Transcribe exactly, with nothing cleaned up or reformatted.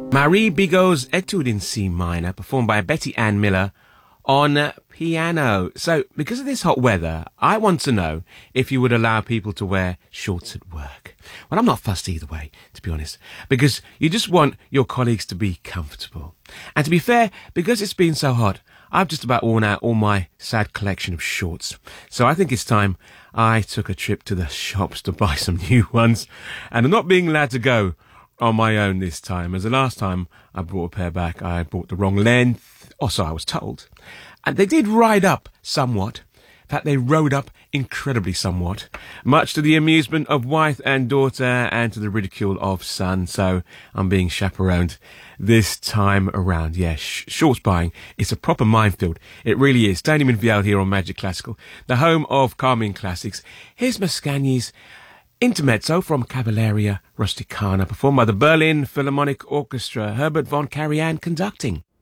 Marie Bigot's Etude in C minor, performed by Betty Ann Miller on piano. So, because of this hot weather, I want to know if you would allow people to wear shorts at work. Well, I'm not fussed either way, to be honest, because you just want your colleagues to be comfortable. And to be fair, because it's been so hot, I've just about worn out all my sad collection of shorts. So I think it's time I took a trip to the shops to buy some new ones. And I'm not being allowed to go on my own this time, as the last time I brought a pair back, I bought the wrong length, or so I was told. And they did ride up somewhat. In fact, they rode up incredibly somewhat, much to the amusement of wife and daughter and to the ridicule of son. So I'm being chaperoned this time around. Yeah, sh- shorts buying, it's a proper minefield. It really is. Tony Minfield here on Magic Classical, the home of Carmine Classics. Here's Mascagni's Intermezzo from Cavalleria Rusticana, performed by the Berlin Philharmonic Orchestra, Herbert von Karajan conducting.